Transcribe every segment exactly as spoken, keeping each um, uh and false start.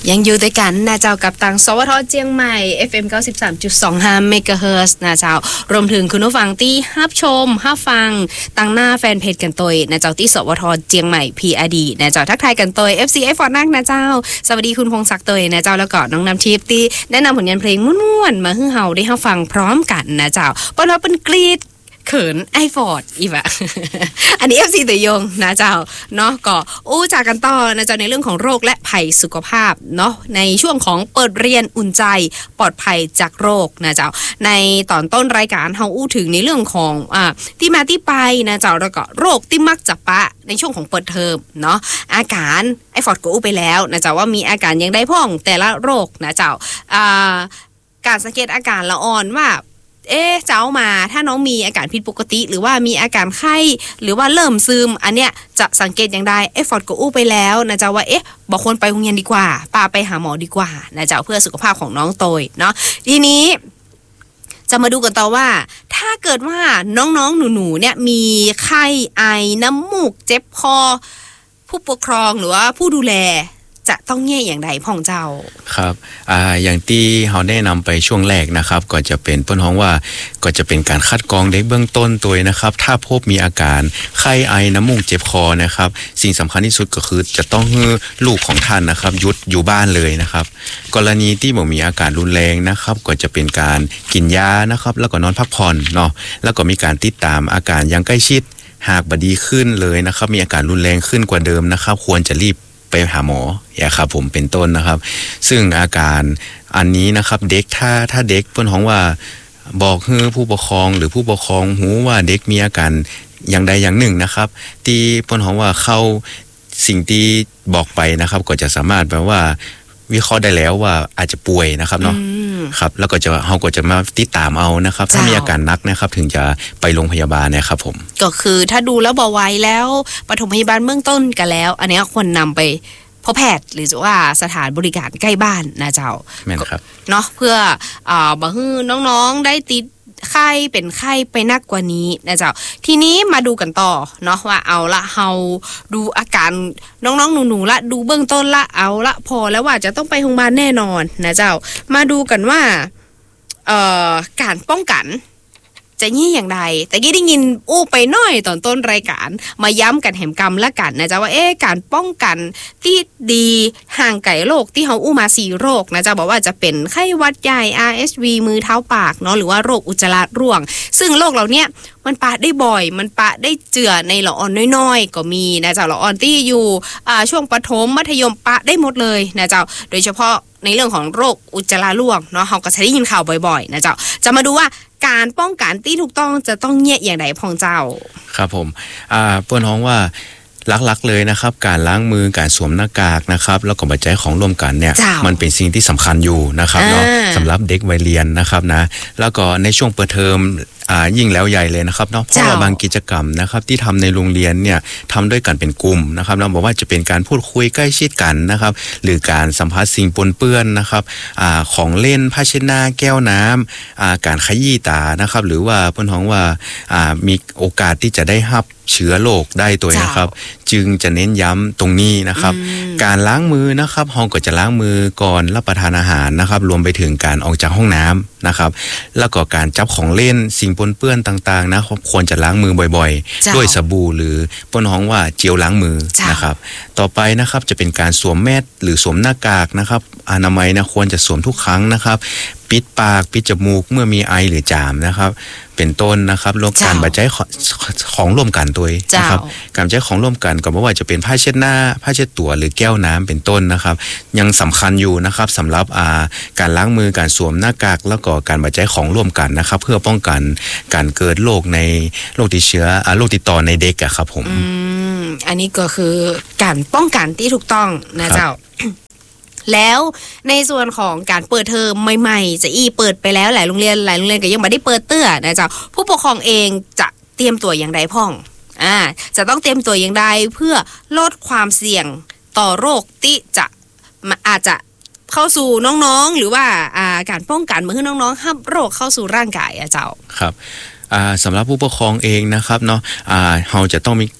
ยังอยู่ด้วยกันนะเจ้ากับตังสวทเจียงใหม่ เอฟ เอ็ม เก้าสิบสามจุดสองห้า เมกะเฮิรตซ์นะเจ้ารวมถึงคุณผู้ฟังที่รับชมรับฟังตั้งหน้าแฟนเพจกันตัวนะเจ้าที่สวทเจียงใหม่ พี อาร์ ดี นะเจ้าทักทายกันตัว เอฟ ซี เอฟ ฟอร์นักนะเจ้าสวัสดีคุณพงศักดิ์ตัวนะเจ้าแล้วก็น้องน้ำทิพย์ที่แนะนำผลงานเพลงม่วนๆมาให้เฮาได้รับฟังพร้อมกันนะเจ้าปนว่าเป็นกรีดเขินไอฟอร์ดอีแบบอันนี้ เอฟ ซี ตัวยงนะเจ้าเนาะก็อู้จากกันต่อนะเจ้าในเรื่องของโรคและภัยสุขภาพเนาะในช่วงของเปิดเรียนอุ่นใจปลอดภัยจากโรคนะเจ้าในตอนต้นรายการเฮาอู้ถึงในเรื่องของอ่าที่มาที่ไปนะเจ้าแล้วก็โรคที่มักจะปะในช่วงของเปิดเทอมเนาะอาการไอฟอร์ดก็อู้ไปแล้วนะเจ้าว่ามีอาการยังได้พ่องแต่ละโรคนะเจ้าอ่าการสังเกตอาการละอ่อนว่าเอ๊ะเจ้ามาถ้าน้องมีอาการผิดปกติหรือว่ามีอาการไข้หรือว่าเริ่มซึมอันเนี้ยจะสังเกตอย่างใดเอฟฟอร์ดก็อู้ไปแล้วนะเจ้าว่าเอ๊ะบอกคนไปโรงเรียนดีกว่าพาไปหาหมอดีกว่านะเจ้าเพื่อสุขภาพของน้องโตยเนาะทีนี้จะมาดูกันต่อว่าถ้าเกิดว่าน้องๆหนูๆเนี่ยมีไข้ไอน้ำมูกเจ็บคอผู้ปกครองหรือว่าผู้ดูแลจะต้องแง่อย่างใดพ่องเจ้าครับอ่าอย่างที่เราได้นำไปช่วงแรกนะครับก็จะเป็นเปิ้นฮ้องว่าก็จะเป็นการคัดกรองเด็กเบื้องต้นตัวนะครับถ้าพบมีอาการไข้ไอน้ำมูกเจ็บคอนะครับสิ่งสำคัญที่สุดก็คือจะต้องให้ลูกของท่านนะครับหยุดอยู่บ้านเลยนะครับกรณีที่บ่มีอาการรุนแรงนะครับก็จะเป็นการกินยานะครับแล้วก็นอนพักผ่อนเนาะแล้วก็มีการติดตามอาการอย่างใกล้ชิดหากบดีขึ้นเลยนะครับมีอาการรุนแรงขึ้นกว่าเดิมนะครับควรจะรีบไปหาหมออย่าครับผมเป็นต้นนะครับซึ่งอาการอันนี้นะครับเด็กถ้าถ้าเด็กเปิ้นฮ้องว่าบอกให้ผู้ปกครองหรือผู้ปกครองรู้ว่าเด็กมีอาการอย่างใดอย่างหนึ่งนะครับที่เปิ้นฮ้องว่าเข้าสิ่งที่บอกไปนะครับก็จะสามารถแบบว่าวิเคราะห์ได้แล้วว่าอาจจะป่วยนะครับเนาะครับแล้วก็จะเฮาก็จะมาติดตามเอานะครับถ้ามีอาการหนักนะครับถึงจะไปโรงพยาบาลนะครับผมก็คือถ้าดูแล้วบ่ไหวแล้วปฐมพยาบาลเบื้องต้นกันแล้วอันนี้ควรนำไปพบแพทย์หรือว่าสถานบริการใกล้บ้านนะเจ้าแม่นครับเนาะเพื่ออ่าบ่ให้น้องๆได้ติดไข้เป็นไข้ไปนักกว่านี้นะเจ้าทีนี้มาดูกันต่อเนาะว่าเอาละเฮาดูอาการน้องๆหนูๆละดูเบื้องต้นละเอาละพอแล้วว่าจะต้องไปโรงพยาบาลแน่นอนนะเจ้ามาดูกันว่าเอ่อการป้องกันจะยี่อย่างไรแต่กี้ได้ยินอู้ไปหน่อยตอนต้นรายการมาย้ำกันแหมกรรมละกันนะจ๊ะว่าเอ๊ะการป้องกันที่ดีห่างไกลโรคที่เขาอู้มาสี่โรคนะจ๊ะบอกว่าจะเป็นไข้หวัดใหญ่ อาร์ เอส วี มือเท้าปากเนาะหรือว่าโรคอุจจาระร่วงซึ่งโรคเหล่านี้มันปะได้บ่อยมันปะได้เจือในละออนน้อยๆก็มีนะจ๊ะละออนที่อยู่อ่าช่วงประถมมัธยมปะได้หมดเลยนะจ๊ะโดยเฉพาะในเรื่องของโรคอุจจาระร่วงเนาะเราก็จะได้ยินข่าวบ่อยๆนะจ๊ะจะมาดูว่าการป้องกันที่ถูกต้องจะต้องแยกอย่างไรพองเจ้าครับผมอ่าเปิ้นฮ้องว่าหลักๆเลยนะครับการล้างมือการสวมหน้ากากนะครับแล้วก็บรรจัยของร่วมกันเนี่ยมันเป็นสิ่งที่สำคัญอยู่นะครับเนาะสำหรับเด็กวัยเรียนนะครับนะแล้วก็ในช่วงเปิดเทอมอ่ายิ่งแล้วใหญ่เลยนะครับเนาะเพราะว่าบางกิจกรรมนะครับที่ทำในโรงเรียนเนี่ยทำด้วยกันเป็นกลุ่มนะครับเราบอกว่าจะเป็นการพูดคุยใกล้ชิดกันนะครับหรือการสัมผัสสิ่งปนเปื้อนนะครับอ่าของเล่นผ้าเช็ดหน้าแก้วน้ำอ่าการขยี้ตานะครับหรือว่าเพิ่นฮ้องว่าอ่ามีโอกาสที่จะได้รับเชื้อโรคได้ตัวนะครับจึงจะเน้นย้ำตรงนี้นะครับการล้างมือนะครับเราก็จะล้างมือก่อนรับประทานอาหารนะครับรวมไปถึงการออกจากห้องน้ำนะครับแล้วก็การจับของเล่นสิ่งปนเปื้อนต่างๆนะควรจะล้างมือบ่อยๆด้วยสบู่หรือเปิ้นฮ้องว่าเจลล้างมือนะครับต่อไปนะครับจะเป็นการสวมแมสหรือสวมหน้ากากนะครับอนามัยนะควรจะสวมทุกครั้งนะครับปิดปากปิดจมูกเมื่อมีไอหรือจามนะครับเป็นต้นนะครับโรคการบรรจัยของร่วมกันตัวนะครับการบรรจัยของร่วมกันก็ไม่ว่าจะเป็นผ้าเช็ดหน้าผ้าเช็ดตัวหรือแก้วน้ำเป็นต้นนะครับยังสำคัญอยู่นะครับสำหรับอ่าการล้างมือการสวมหน้ากากแล้วก็การบรรจัยของร่วมกันนะครับเพื่อป้องกันการเกิดโรคในโรคติดเชื้ออ่าโรคติดต่อในเด็กอะครับผมอืมอันนี้ก็คือการป้องกันที่ถูกต้องนะเจ้าแล้วในส่วนของการเปิดเทอมใหม่ๆจะอีเปิดไปแล้วหลายโรงเรียนหลายโรงเรียนก็ยังไม่ได้เปิดเตื้อนะเจ้าผู้ปกครองเองจะเตรียมตัวอย่างใดพ่องอ่าจะต้องเตรียมตัวอย่างใดเพื่อลดความเสี่ยงต่อโรคที่จะอาจจะเข้าสู่น้องๆหรือว่าอ่าการป้องกันเมื่อน้องๆห้ามโรคเข้าสู่ร่างกายอ่ะเจ้าครับอ่าสำหรับผู้ปกครองเองนะครับเนาะอ่าเราจะต้องมี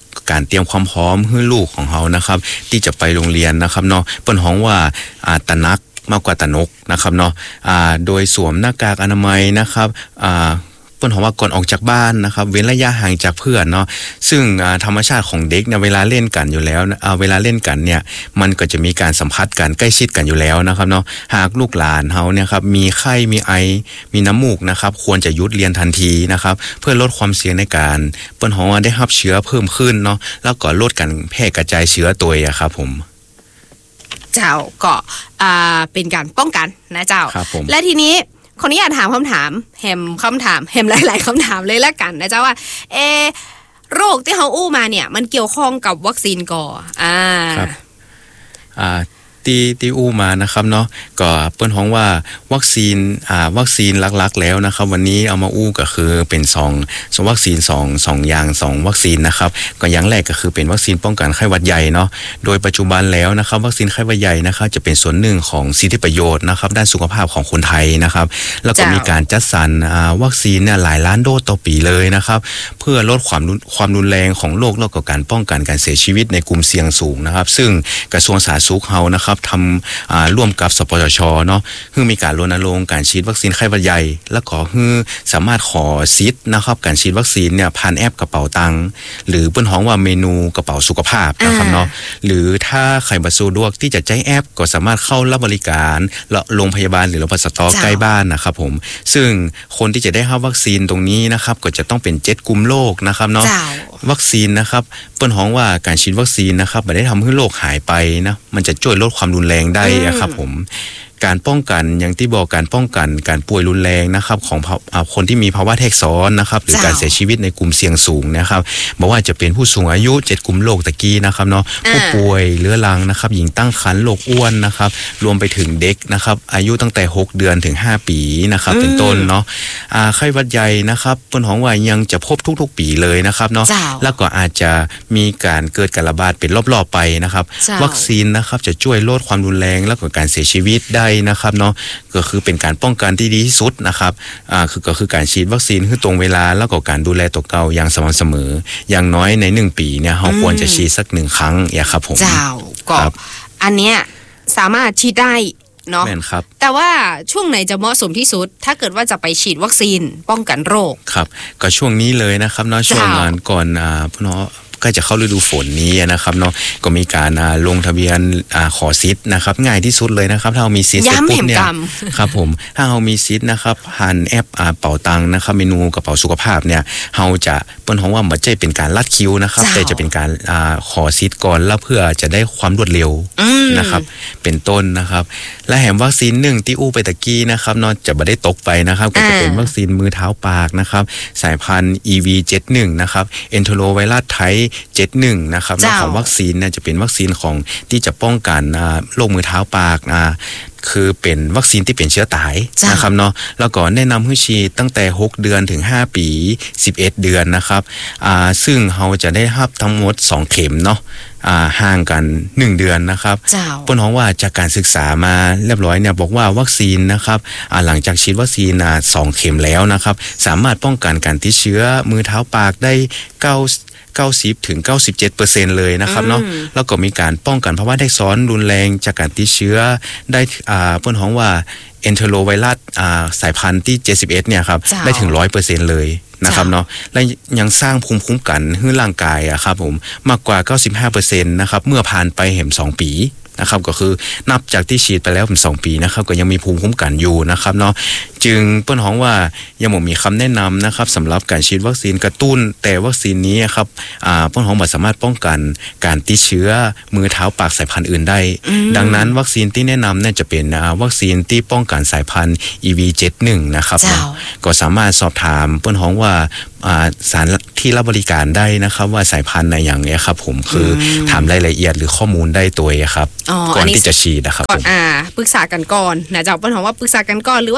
การเตรียมความพร้อมให้ลูกของเฮานะครับที่จะไปโรงเรียนนะครับเนาะเปิ้นฮ้องว่าอ่าตระหนักมากกว่าตระหนกนะครับเนาะอ่าโดยสวมหน้ากากอนามัยนะครับอ่าเปิ้นบอกว่าก่อนออกจากบ้านนะครับเว้นระยะห่างจากเพื่อนเนาะซึ่งธรรมชาติของเด็กเนี่ยเวลาเล่นกันอยู่แล้วเวลาเล่นกันเนี่ยมันก็จะมีการสัมผัสกันใกล้ชิดกันอยู่แล้วนะครับเนาะหากลูกหลานเฮาเนี่ยครับมีไข้มีไอมีน้ำมูกนะครับควรจะหยุดเรียนทันทีนะครับเพื่อลดความเสี่ยงในการเปิ้นบอกว่าได้รับเชื้อเพิ่มขึ้นเนาะแล้วก็ลดการแพร่กระจายเชื้อตัวอ่ะครับผมเจ้าก็อ่าเป็นการป้องกันนะเจ้าและทีนี้ขออนุญาตถามคำถามแฮมคำถามแฮมหลายๆคำถามเลยละกันนะเจ้าว่าเอโรคที่เขาอู้มาเนี่ยมันเกี่ยวข้องกับวัคซีนก่ออ่าครับอ่าที่ที่อู้มานะครับเนาะก็เปิ้นฮ้องว่าวัคซีนอ่าวัคซีนหลักๆแล้วนะครับวันนี้เอามาอู้ก็คือเป็นสองสองวัคซีนสอง สองอย่างสองวัคซีนนะครับก็อย่างแรกก็คือเป็นวัคซีนป้องกันไข้หวัดใหญ่เนาะโดยปัจจุบันแล้วนะครับวัคซีนไข้หวัดใหญ่นะครับจะเป็นส่วนหนึ่งของสิทธิประโยชน์นะครับด้านสุขภาพของคนไทยนะครับแล้วก็มีการจัดสรรอ่าวัคซีนเนี่ยหลายล้านโดสต่อปีเลยนะครับเพื่อลดความความรุนแรงของโรคแล้วก็การป้องกันการเสียชีวิตในกลุ่มเสี่ยงสูงนะครับซึ่งกระทรวงสาธารณสุขเฮานะครับทำร่วมกับสปสช.เนาะคือมีการรณรงค์การฉีดวัคซีนไข้หวัดใหญ่และขอคือสามารถขอสิทธิ์นะครับการฉีดวัคซีนเนี่ยผ่านแอปกระเป๋าตังค์หรือเปิ้นฮ้องว่าเมนูกระเป๋าสุขภาพนะครับเนาะหรือถ้าใครบ่สะดวกที่จะใช้แอปก็สามารถเข้ารับบริการโรงพยาบาลหรือโรงพยาบาลสตใกล้บ้านนะครับผมซึ่งคนที่จะได้รับวัคซีนตรงนี้นะครับก็จะต้องเป็นเจ็ดกลุ่มโรคนะครับเนาะวัคซีนนะครับเปิ้นฮ้องว่าการฉีดวัคซีนนะครับบ่ได้ทำให้โรคหายไปนะมันจะช่วยลดความรุนแรงได้ครับผมการป้องกันอย่างที่บอกการป้องกันการป่วยรุนแรงนะครับของคนที่มีภาวะแทรกซ้อนนะครับหรือการเสียชีวิตในกลุ่มเสี่ยงสูงนะครับบอกว่าจะเป็นผู้สูงอายุเจ็ดกลุ่มโรคตะกี้นะครับเนาะผู้ป่วยเรื้อรังนะครับหญิงตั้งครรภ์โรคอ้วนนะครับรวมไปถึงเด็กนะครับอายุตั้งแต่หกเดือนถึงห้าปีนะครับเป็นต้นเนาะอ่าไข้หวัดใหญ่นะครับเปิ้นฮ้องว่ายังจะพบทุกๆปีเลยนะครับเนาะแล้วก็อาจจะมีการเกิดการระบาดเป็นรอบๆไปนะครับวัคซีนนะครับจะช่วยลดความรุนแรงแล้วก็การเสียชีวิตได้นะครับเนาะก็คือเป็นการป้องกันที่ดีที่สุดนะครับอ่าคือก็คือการฉีดวัคซีนคือตรงเวลาแล้วก็การดูแลตัวเก่าอย่างสม่ำเสมออย่างน้อยในหนึ่งปีเนี่ยเราควรจะฉีดสักหนึ่งครั้งอย่าครับผมเจ้าก็อันเนี้ยสามารถฉีดได้เนาะแต่ว่าช่วงไหนจะเหมาะสมที่สุดถ้าเกิดว่าจะไปฉีดวัคซีนป้องกันโรคครับก็ช่วงนี้เลยนะครับเนาะช่วงงานก่อนอ่าพี่น้องก็จะเข้าฤดูฝนนี้นะครับเนาะก็มีการลงทะเบียนขอสิทธิ์นะครับง่ายที่สุดเลยนะครับถ้าเรามีสิทธิ์ปุ๊บเนี่ยครับผมถ้าเรามีสิทธิ์นะครับผ่านแอปเป๋าตังค์นะครับเมนูกระเป๋าสุขภาพเนี่ยเราจะเปิ้นฮ้องว่าบ่ใช่เป็นการลัดคิวนะครับแต่จะเป็นการขอสิทธิ์ก่อนแล้วเพื่อจะได้ความรวดเร็วนะครับเป็นต้นนะครับและแถมวัคซีนหนึ่งที่อู้ไปตะกี้นะครับเนาะจะบ่ได้ตกไปนะครับก็จะเป็นวัคซีนมือเท้าปากนะครับสายพันธุ์ อี วี เจ็ดสิบเอ็ด นะครับเอนโทโรไวรัสไทป์เจ็ดสิบเอ็ดนะครับของวัคซีนเนี่ยจะเป็นวัคซีนของที่จะป้องกันโรคมือเท้าปากนะคือเป็นวัคซีนที่เป็นเชื้อตายนะครับเนาะแล้วก็แนะนำให้ฉีดตั้งแต่หกเดือนถึงห้าปีสิบเอ็ดเดือนนะครับอ่าซึ่งเราจะได้รับทั้งหมดสองเข็มเนาะอ่าห่างกันหนึ่งเดือนนะครับเปิ้นฮ้องว่าจากการศึกษามาเรียบร้อยเนี่ยบอกว่าวัคซีนนะครับอ่าหลังจากฉีดวัคซีนอ่าสองเข็มแล้วนะครับสามารถป้องกันการติดเชื้อมือเท้าปากได้เก้าเก้าสิบถึงเก้าสิบเจ็ดเปอร์เซ็นต์ เลยนะครับเนาะแล้วก็มีการป้องกันภาวะแทรกซ้อนรุนแรงจากการติดเชื้อได้อ่าเปิ้นฮ้องว่าเอนโทโรไวรัสอ่าสายพันธุ์ที่เจ็ดสิบเอ็ดเนี่ยครับได้ถึง ร้อยเปอร์เซ็นต์ เลยนะครับเนาะและยังสร้างภูมิคุ้มกันให้ร่างกายอะครับผมมากกว่า เก้าสิบห้าเปอร์เซ็นต์ นะครับเมื่อผ่านไปแหมสองปีนะครับก็คือนับจากที่ฉีดไปแล้วเป็นสองปีนะครับก็ยังมีภูมิคุ้มกันอยู่นะครับเนาะจึงเปิ้นฮ้องว่ายังบ่มีคำแนะนำนะครับสำหรับการฉีดวัคซีนกระตุ้นแต่วัคซีนนี้ครับอ่าเปิ้นฮ้องบ่สามารถป้องกันการติดเชื้อมือเท้าปากสายพันธุ์อื่นได้ดังนั้นวัคซีนที่แนะนำเนี่ยจะเป็นวัคซีนที่ป้องกันสายพันธุ์ อี วี เจ็ดสิบเอ็ด นะครับก็สามารถสอบถามเปิ้นฮ้องว่าอ่าสารที่รับบริการได้นะครับว่าสายพันธุ์ไหนอย่างเงี้ยครับผมคือถามรายละเอียดหรือข้อมูลได้ตัวครับก่อนที่จะฉีดนะครับก่อนอ่าปรึกษากันก่อนนะเจ้าเปิ้นฮ้องว่าปรึกษากันก่อนหรือว่าโทรสอบ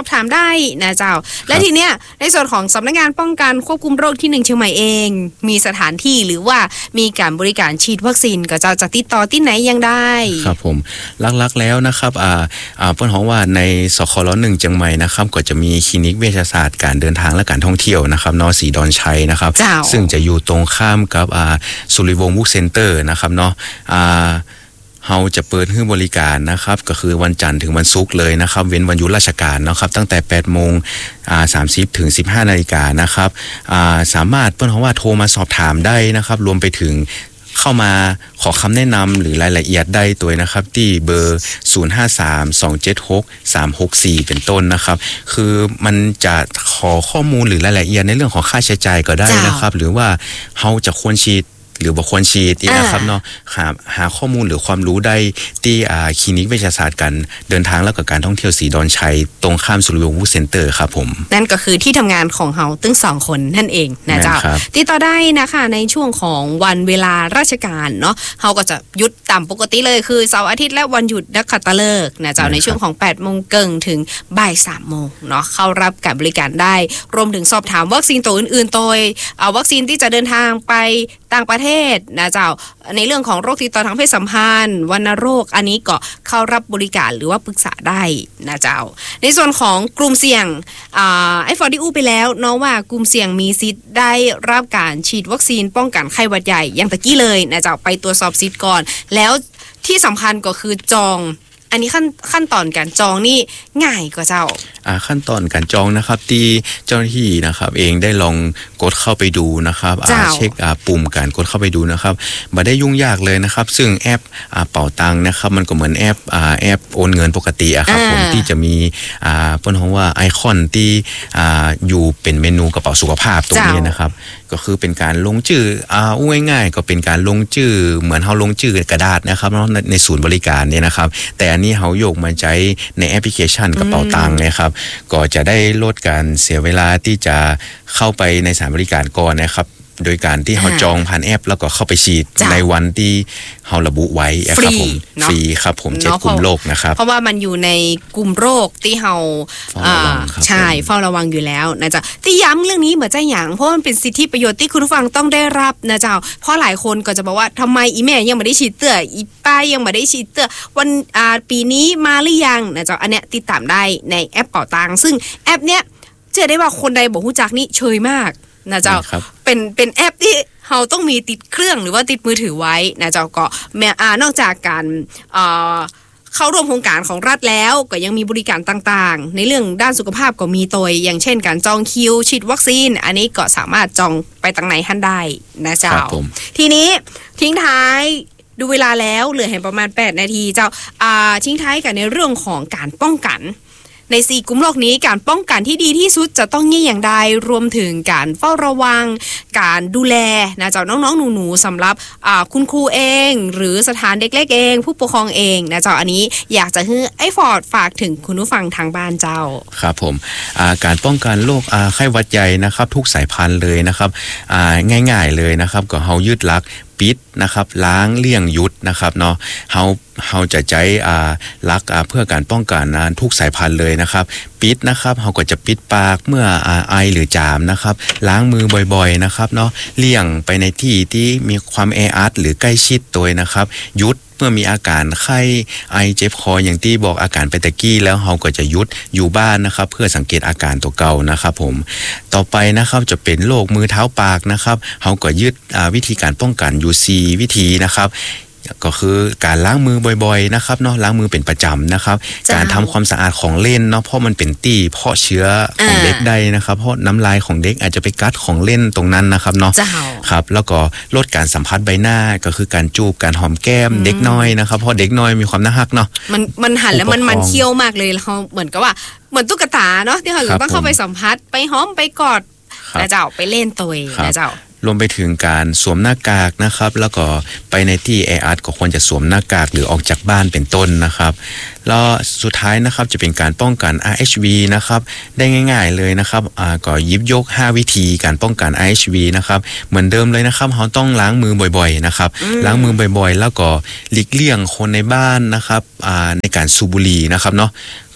อบถามได้นะเจ้าและทีเนี้ยในส่วนของสำนักงานป้องกันควบคุมโรคที่หนึ่งเชียงใหม่เองมีสถานที่หรือว่ามีการบริการฉีดวัคซีนก็เจ้าจะติดต่อที่ไหนยังได้ครับผมลักๆแล้วนะครับอ่าอ่าเปิ้นฮ้องว่าในสคลหนึ่งเชียงใหม่นะครับก็จะมีคลินิกเวชศาสตร์การเดินทางและการท่องเที่ยวนะครับนอสีดอนชัยนะครับซึ่งจะอยู่ตรงข้ามกับอ่าสุริวงศ์บุ๊คเซ็นเตอร์นะครับเนาะอ่าเฮาจะเปิดให้บริการนะครับก็คือวันจันทร์ถึงวันศุกร์เลยนะครับเว้นวันหยุดราชการนะครับตั้งแต่ แปดโมงอ่าสามสิบถึง สิบห้านาฬิกานะครับอ่าสามารถเปิ้นฮ้องว่าโทรมาสอบถามได้นะครับรวมไปถึงเข้ามาขอคำแนะนำหรือรายละเอียดได้ตัวนะครับที่เบอร์ศูนย์ ห้า สาม สอง เจ็ด หก สาม หก สี่เป็นต้นนะครับคือมันจะขอข้อมูลหรือรายละเอียดในเรื่องของค่าใช้จ่ายก็ได้นะครับหรือว่าเฮาจะควรฉีดหรือบ่ควรฉีดนะครับเนาะหาหาข้อมูลหรือความรู้ได้ที่อ่าคลินิกเวชศาสตร์การเดินทางแล้วก็การท่องเที่ยวสีดอนชัยตรงข้ามสุริวงศ์วูดเซ็นเตอร์ครับผมนั่นก็คือที่ทำงานของเฮาตั้งสองคนนั่นเองนะเจ้าติดต่อได้นะคะในช่วงของวันเวลาราชการเนาะเฮาก็จะหยุดตามปกติเลยคือเสาร์อาทิตย์และวันหยุดนักขัตฤกษ์นะเจ้าในช่วงของ แปดโมงครึ่งถึงบ่ายสามโมงเนาะเข้ารับการบริการได้รวมถึงสอบถามวัคซีนตัวอื่นๆโดยเอาวัคซีนที่จะเดินทางไปต่างประเทศนะเจ้าในเรื่องของโรคติดต่อทางเพศสัมพันธ์วัณโรคอันนี้ก็เข้ารับบริการหรือว่าปรึกษาได้นะเจ้าในส่วนของกลุ่มเสี่ยงอ่าไอ้ฟอร์ดิอูไปแล้วเนาะว่ากลุ่มเสี่ยงมีสิทธิ์ได้รับการฉีดวัคซีนป้องกันไข้หวัดใหญ่อย่างตะกี้เลยนะเจ้าไปตรวจสอบสิทธิ์ก่อนแล้วที่สำคัญก็คือจองอันนี้ขั้นขั้นตอนการจองนี่ง่ายกว่าเจ้าอ่าขั้นตอนการจองนะครับที่เจ้าหน้าที่นะครับเองได้ลองกดเข้าไปดูนะครับอ่าเช็คอ่าปุ่มการกดเข้าไปดูนะครับบ่ได้ยุ่งยากเลยนะครับซึ่งแอปอ่าเป๋าตังค์นะครับมันก็เหมือนแอปอ่าแอปโอนเงินปกติอะครับผมที่จะมีอ่าเปิ้นฮ้องว่าไอคอนที่อ่าอยู่เป็นเมนูกระเป๋าสุขภาพตรงนี้นะครับก็คือเป็นการลงชื่ออ่าอู้ง่ายๆก็เป็นการลงชื่อเหมือนเฮาลงชื่อกระดาษนะครับเนาะในศูนย์บริการเนี่ยนะครับแต่อันนี้เฮาโยกมาใช้ในแอปพลิเคชันกระเป๋าตังค์นะครับก็จะได้ลดการเสียเวลาที่จะเข้าไปในสถานบริการก่อนนะครับโดยการที่เฮาจองผ่านแอปแล้วก็เข้าไปฉีดในวันที่เฮาระบุไว้ครับผมฟรีครับผมเจ็ดกลุ่มโรคนะครับเพราะว่ามันอยู่ในกลุ่มโรคที่เฮาอ่าใช่เฝ้าระวังอยู่แล้วนะจ๊ะที่ย้ำเรื่องนี้เหมือนใจหยังเพราะมันเป็นสิทธิประโยชน์ที่คุณผู้ฟังต้องได้รับนะเจ้าเพราะหลายคนก็จะบอกว่าทำไมอีแม่ยังไม่ได้ฉีดเตื้ออีป้ายังไม่ได้ฉีดเตื้อวันอ่าปีนี้มาหรือยังนะเจ้าอันเนี้ยติดตามได้ในแอปเป๋าตังค์ซึ่งแอปเนี้ยเชื่อได้ว่าคนใดบ่ฮู้จักนี่เชยมากนะเจ้าเป็นเป็นแอปที่เราต้องมีติดเครื่องหรือว่าติดมือถือไว้นะเจ้าก็แม้อ่านอกจากการเอ่อเข้าร่วมโครงการของรัฐแล้วก็ยังมีบริการต่างๆในเรื่องด้านสุขภาพก็มีตัวอย่างเช่นการจองคิวฉีดวัคซีนอันนี้ก็สามารถจองไปตั้งไหนท่านได้นะเจ้าทีนี้ทิ้งท้ายดูเวลาแล้วเหลือเห็นประมาณแปดนาทีเจ้าอ่าทิ้งท้ายกันในเรื่องของการป้องกันในสี่กลุ่มโรคนี้การป้องกันที่ดีที่สุดจะต้องเงี้ยอย่างใดรวมถึงการเฝ้าระวังการดูแลนะเจ้าน้องๆหนูๆสำหรับคุณครูเองหรือสถานเด็กเล็กเองผู้ปกครองเองนะเจ้าอันนี้อยากจะให้ไอ้ฟอร์ดฝากถึงคุณผู้ฟังทางบ้านเจ้าครับผมการป้องกันโรคไข้หวัดใหญ่นะครับทุกสายพันธุ์เลยนะครับง่ายๆเลยนะครับก็เฮายึดหลักปิดนะครับล้างเลี่ยงยุดนะครับเนาะเฮาเฮาจะใช้อ่าลักอ่าเพื่อการป้องกันทุกสายพันธุ์เลยนะครับปิดนะครับเฮาก็จะปิดปากเมื่ออ่าไอหรือจามนะครับล้างมือบ่อยๆนะครับเนาะเลี่ยงไปในที่ที่มีความแออัดหรือใกล้ชิดตัวนะครับยุดเมื่อมีอาการไข้ไอเจ็บคออย่างที่บอกอาการไปตะกี้แล้วเฮาก็จะหยุดอยู่บ้านนะครับเพื่อสังเกตอาการตัวเก่านะครับผมต่อไปนะครับจะเป็นโรคมือเท้าปากนะครับเฮาก็ยึดวิธีการป้องกันอยู่สี่วิธีนะครับก็คือการล้างมือบ่อยๆนะครับเนาะล้างมือเป็นประจำนะครับการทำความสะอาดของเล่นเนาะเพราะมันเป็นตี้เพาะเชื้อของเด็กได้นะครับเพราะน้ำลายของเด็กอาจจะไปกัดของเล่นตรงนั้นนะครับเนาะครับแล้วก็ลดการสัมผัสใบหน้าก็คือการจูบการหอมแก้มเด็กน้อยนะครับเพราะเด็กน้อยมีความน่ารักเนาะมันมันหันแล้วมันมันเคี้ยวมากเลยแล้วเขาเหมือนกับว่าเหมือนตุ๊กตาเนาะที่เขาต้องเข้าไปสัมผัสไปหอมไปกอดนะเจ้าไปเล่นตัวนะเจ้ารวมไปถึงการสวมหน้ากากนะครับแล้วก็ไปในที่แออัดก็ควรจะสวมหน้ากากหรือออกจากบ้านเป็นต้นนะครับแล้วสุดท้ายนะครับจะเป็นการป้องกัน อาร์ เอช วี นะครับได้ง่ายๆเลยนะครับอ่าก็หยิบยกห้าวิธีการป้องกัน อาร์ เอช วี นะครับเหมือนเดิมเลยนะครับเราต้องล้างมือบ่อยๆนะครับล้างมือบ่อยๆแล้วก็หลีกเลี่ยงคนในบ้านนะครับอ่าในการสูบบุหรี่นะครับเนาะ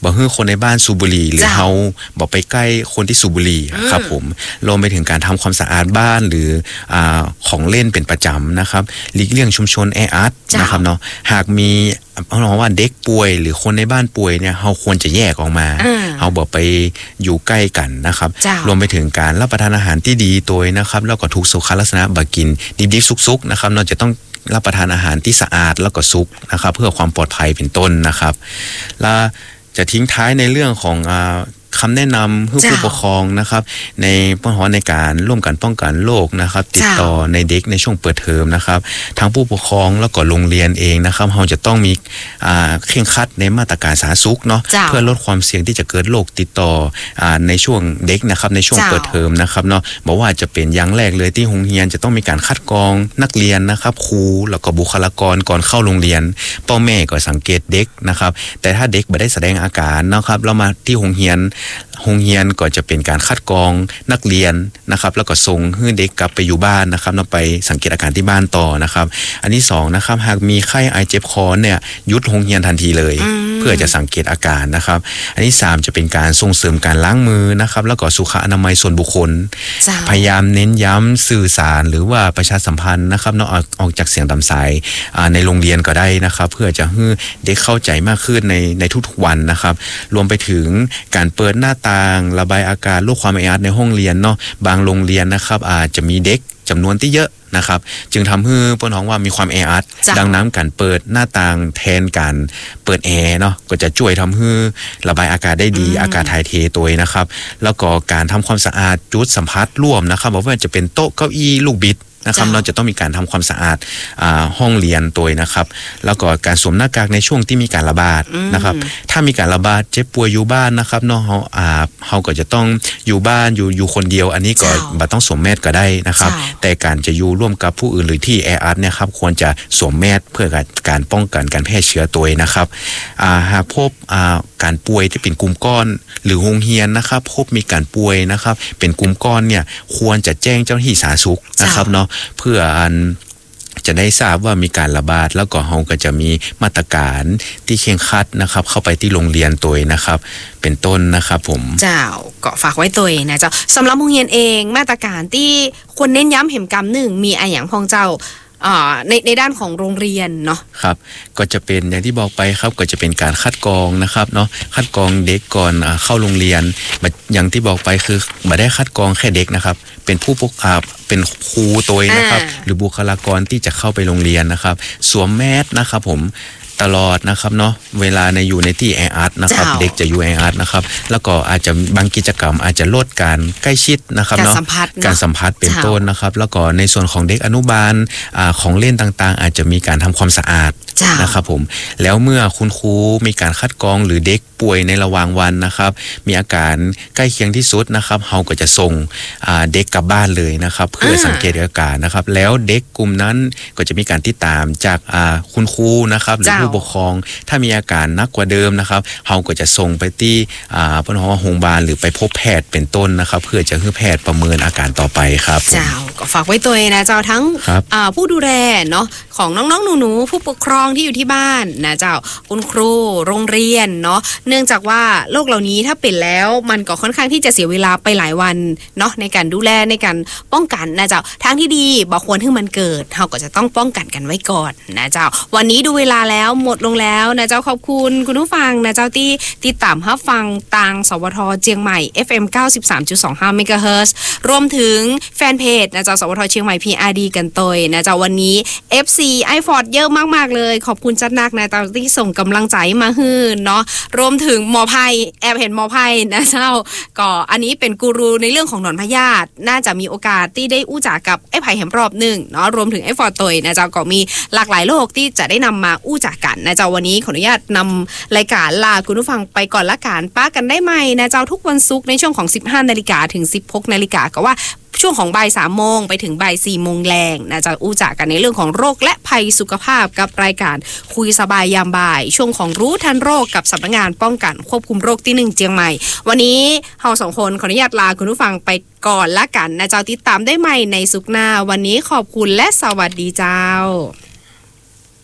บ่ให้คนในบ้านสูบบุหรี่หรือเฮาบ่ไปใกล้คนที่สูบบุหรี่ครับผมรวมไปถึงการทำความสะอาดบ้านหรืออ่าของเล่นเป็นประจำนะครับหลีกเลี่ยงชุมชนแออัดนะครับเนาะหากมีเอาเนาะว่าเด็กป่วยหรือคนในบ้านป่วยเนี่ยเฮาควรจะแยกออกมาเฮาบ่ไปอยู่ใกล้กันนะครับรวมไปถึงการรับประทานอาหารที่ดีตัวนะครับแล้วก็ทุกสุขลักษณะบ่กินดิบๆสุกๆนะครับเนาะจะต้องรับประทานอาหารที่สะอาดแล้วก็สุกนะครับเพื่อความปลอดภัยเป็นต้นนะครับและจะทิ้งท้ายในเรื่องของอ่าคำแนะนำให้ผู้ปกครองนะครับในป้องกันในการร่วมกันป้องกันโรคนะครับติดต่อในเด็กในช่วงเปิดเทอมนะครับทั้งผู้ปกครองแล้วก็โรงเรียนเองนะครับเราจะต้องมีอ่าเคร่งครัดในมาตรการสาธารณสุขเนาะเพื่อลดความเสี่ยงที่จะเกิดโรคติดต่ออ่าในช่วงเด็กนะครับในช่วงเปิดเทอมนะครับเนาะบอกว่าจะเป็นอย่างแรกเลยที่โรงเรียนจะต้องมีการคัดกรองนักเรียนนะครับครูแล้วก็บุคลากรก่อนเข้าโรงเรียนพ่อแม่ก็สังเกตเด็กนะครับแต่ถ้าเด็กไม่ได้แสดงอาการนะครับเรามาที่โรงเรียนโรงเรียนก็จะเป็นการคัดกรองนักเรียนนะครับแล้วก็ส่งให้เด็กกลับไปอยู่บ้านนะครับนำไปสังเกตอาการที่บ้านต่อนะครับอันที่สองนะครับหากมีไข้ไอเจ็บคอเนี่ยหยุดโรงเรียนทันทีเลยเพื่อจะสังเกตอาการนะครับอันที่สามจะเป็นการส่งเสริมการล้างมือนะครับแล้วก็สุขอนามัยส่วนบุคคลพยายามเน้นย้ำสื่อสารหรือว่าประชาสัมพันธ์นะครับเนาะออกจากเสียงตามสายในโรงเรียนก็ได้นะครับเพื่อจะให้เด็กเข้าใจมากขึ้นในในทุกๆวันนะครับรวมไปถึงการเปิดหน้าต่างระบายอากาศลดความแออัดในห้องเรียนเนาะบางโรงเรียนนะครับอาจจะมีเด็กจำนวนที่เยอะนะครับจึงทำให้เปิ้นฮ้องว่ามีความแออัดดังนั้นการเปิดหน้าต่างแทนการเปิดแอร์เนาะก็จะช่วยทำให้ระบายอากาศได้ดีอากาศถ่ายเทตัวนะครับแล้วก็การทำความสะอาดจุดสัมผัสร่วมนะครับบอกว่าจะเป็นโต๊ะเก้าอี้ลูกบิดนะครับเราจะต้องมีการทำความสะอาดห้องเรียนตัวนะครับแล้วก็การสวมหน้ากากในช่วงที่มีการระบาดนะครับถ้ามีการระบาดเจ็บป่วยอยู่บ้านนะครับเนาะเฮาอ่าเฮาก็จะต้องอยู่บ้านอยู่อยู่คนเดียวอันนี้ก็บ่ต้องสวมแมสก็ได้นะครับแต่การจะอยู่ร่วมกับผู้อื่นหรือที่แออัดเนี่ยครับควรจะสวมแมสเพื่อการป้องกันการแพร่เชื้อตัวนะครับอ่าหากพบอ่าการป่วยที่เป็นกลุ่มก้อนหรือโรงเรียนนะครับพบมีการป่วยนะครับเป็นกลุ่มก้อนเนี่ยควรจะแจ้งเจ้าหน้าที่สาธารณสุขนะครับเนาะเพื่ออันจะได้ทราบว่ามีการระบาดแล้วก็เฮาก็จะมีมาตรการที่เคร่งครัดนะครับเข้าไปที่โรงเรียนตัวนะครับเป็นต้นนะครับผมเจ้าก็ฝากไว้ตัวนะเจ้าสำหรับโรงเรียนเองมาตรการที่ควรเน้นย้ำเห็นกำหนึ่งมีอะไรอย่างพองเจ้าในในด้านของโรงเรียนเนาะครับก็จะเป็นอย่างที่บอกไปครับก็จะเป็นการคัดกรองนะครับเนาะคัดกรองเด็กก่อนเข้าโรงเรียนอย่างที่บอกไปคือไม่ได้คัดกรองแค่เด็กนะครับเป็นผู้ปกครองเป็นครูตัวนะครับหรือบุคลากรที่จะเข้าไปโรงเรียนนะครับสวมแมสนะครับผมตลอดนะครับเนาะเวลาในอยู่ในที่แออัดนะครับเด็กจะอยู่แออัดนะครับแล้วก็อาจจะบางกิจกรรมอาจจะลดการใกล้ชิดนะครับเนาะการสัมผัสเป็นต้นนะครับแล้วก็ในส่วนของเด็กอนุบาลอ่าของเล่นต่างๆอาจจะมีการทำความสะอาดนะครับผมแล้วเมื่อคุณครูมีการคัดกรองหรือเด็กป่วยในระหว่างวันนะครับมีอาการใกล้เคียงที่สุดนะครับเฮาก็จะส่งอ่าเด็กกลับบ้านเลยนะครับเพื่อสังเกตอาการนะครับแล้วเด็กกลุ่มนั้นก็จะมีการติดตามจากอ่าคุณครูนะครับหรือผู้ปกครองถ้ามีอาการหนักกว่าเดิมนะครับเฮาก็จะส่งไปที่อ่าเพิ่นว่าโรงพยาบาลหรือไปพบแพทย์เป็นต้นนะครับเพื่อจะให้แพทย์ประเมินอาการต่อไปครับเจ้าก็ฝากไว้ตัวนะเจ้าทั้งอ่าผู้ดูแลเนาะของน้องๆหนูๆผู้ปกครองที่อยู่ที่บ้านนะเจ้าคุณครูโรงเรียนเนาะเนื่องจากว่าโรคเหล่านี้ถ้าเป็นแล้วมันก็ค่อนข้างที่จะเสียเวลาไปหลายวันเนาะในการดูแลในการป้องกันนะเจ้าทางที่ดีบ่ควรให้มันเกิดเฮาก็จะต้องป้องกันกันไว้ก่อนนะเจ้าวันนี้ดูเวลาแล้วหมดลงแล้วนะเจ้าขอบคุณคุณผู้ฟังนะเจ้าที่ติดตามรับฟังทางสวทเชียงใหม่ เอฟ เอ็ม เก้าสิบสามจุดสองห้า เมกะเฮิรตซ์รวมถึงแฟนเพจนะเจ้าสวทเชียงใหม่ พี อาร์ ดี กันตยนะเจ้าวันนี้ เอฟ ซี ไอ ฟอร์ด เยอะมากๆเลยขอบคุณจัดนักนะเจ้าที่ส่งกำลังใจมาฮื้อเนาะรวมถึงหมอไพแอบเห็นหมอไพนะเจ้าก็อันนี้เป็นกูรูในเรื่องของหนอนพยาธิน่าจะมีโอกาสที่ได้อู้จักกับไอ้ไผ่แหมรอบหนึ่งเนาะรวมถึงไอ้ฟอร์ดตยนะเจ้าก็มีหลากหลายโรคที่จะได้นำมาอู้จักกันนะเจ้าวันนี้ขออนุญาตนำรายการลาคุณผู้ฟังไปก่อนละกันป้ากันได้ไหมนะเจ้าทุกวันศุกร์ในช่วงของ สิบห้านาฬิกา ถึง สิบหกนาฬิกาก็ว่าช่วงของบ่ายสามโมงไปถึงบ่ายสี่โมงแรงนะจะอู้จักกันในเรื่องของโรคและภัยสุขภาพกับรายการคุยสบายยามบ่ายช่วงของรู้ทันโรคกับสำนักงานป้องกันควบคุมโรคที่หนึ่งเชียงใหม่วันนี้เราสองคนขออนุญาตลาคุณผู้ฟังไปก่อนละกันนะเจ้าติดตามได้ใหม่ในศุกร์หน้าวันนี้ขอบคุณและสวัสดีเจ้า